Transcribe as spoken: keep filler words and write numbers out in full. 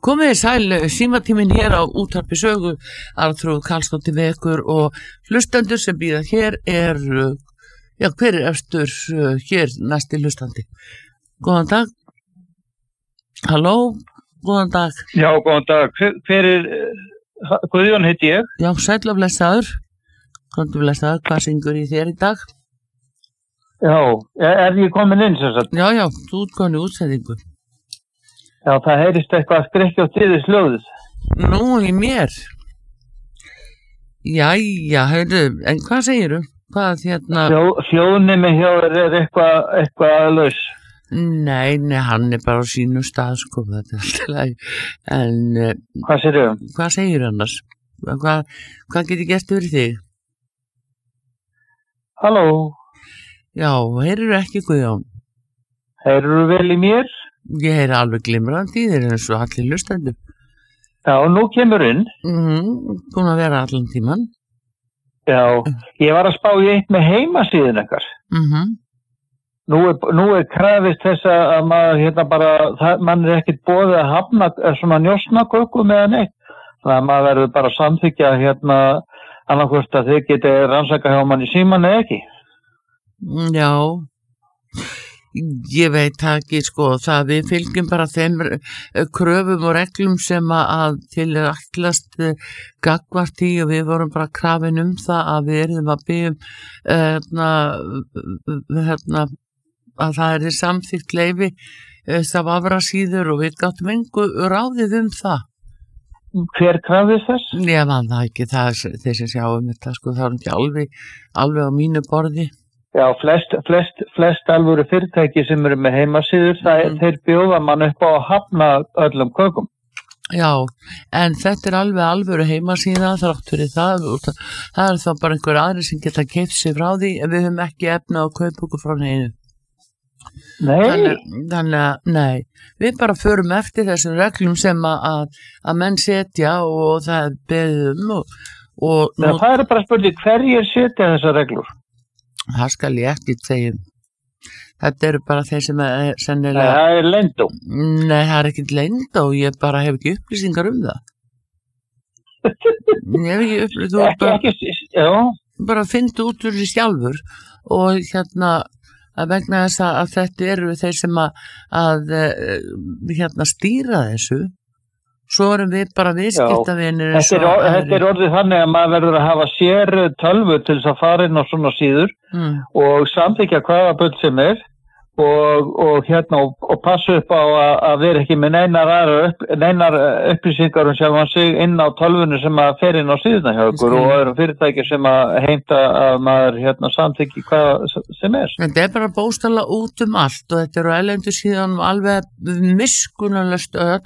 Komið þið sæl, símatíminn hér á Útvarpi Sögu, Arnþrúður Karlsdóttir með ykkur og hlustendur sem bíða hér er, já, hver er efstur hér næsti hlustandi? Góðan dag. Halló, góðan dag. Já, góðan dag. Hver, hver er, Guðjón heiti ég? Já, sæll og blessaður. Góðan blessaður, hvað syngur í þér í dag? Já, er ég komin inn sem sagt? Já, já, þú ert komin í útsendingu. Já, það heyrist eitthvað að skrekja á tíðis hljóðið. Nú, í mér. Jæja, heyrðu, en hvað segiru? Hvað hérna... Hljó, hljóðnimi hjá er, er eitthvað, eitthvað laus. Nei, nei, hann er bara á sínu stað, sko, þetta er alltaf læg. En... Hvað segir þau? Hvað segir annars? Hvað, hvað getur gert yfir þig? Halló? Já, heyrðu ekki Guðjón? Heyrðu vel í mér? Ég heyri alveg glimrandi í þér eins og allir hlustendur. Já, nú kemur inn. Mhm, búin að vera allan tíman. Já, ég var að spá í eitt með heimasíðun ekkar. Mhm. Nú er, nú er krafist þess að maður hérna bara, það, mann er ekkert boðið að hafna svona njósnaköku með neitt. Þannig að maður verður bara að samþykja hérna annarkvort að þið geti rannsaka hjá mann í síman eða ekki. Já, ég veit það ekki, sko, það við fylgjum bara þeim kröfum og reglum sem að til er ætlast gagnvart í og við vorum bara krafin um það að við erum að byggjum hérna, hérna að það er samþykkt leyfi það afra síður og við gáttum engu ráðið um það. Hver krafðist þess? Ég man það ekki, það er þeir sem sjáum þetta, sko, það er ekki alveg, alveg á mínu borði. Já, flest, flest, flest alvöru fyrirtæki sem eru með heimasíður, það, mm. þeir bjóða mann upp á að hafna öllum kökum. Já, en þetta er alveg alvöru heimasíða þrátt fyrir það, það er þá bara einhver aðri sem geta keypt sig frá því en við höfum ekki efna á kaupuku frá neinu. Nei. Þannig, þannig að, nei, við bara förum eftir þessum reglum sem að, að menn setja og það er beðum og... og Nei, það er bara spurning, hverjir setja þessar reglur? Það skal ég ekki segja. Þetta eru bara þeir sem er sennilega... Nei, það er leyndó. Nei, það er ekkert leyndó, ég bara hef ekki upplýsingar um það. Ég hef ekki upplýsingar, þú ekki, bara, ekki, já. bara finnst út úr því sjálfur og hérna að vegna þess að þetta eru þeir sem að, að hérna stýra þessu. Svo erum við bara viðskiptavinir. Þetta, þetta er orðið þannig að maður verður að hafa sér tölvu til þess að fara inn á svona síður mm. og samþykja hvaða bull sem er og, og hérna og, og passa upp á að, að vera ekki með neinar, upp, neinar upplýsingar um sjálfan sig inn á tölvunni sem að fer inn á síðuna hjá ykkur og öðrum fyrirtæki sem að heimta að maður hérna samþykja hvað sem er. Þetta er bara bókstaflega út um allt og þetta eru erlendu síðan alveg miskunnarlaust öll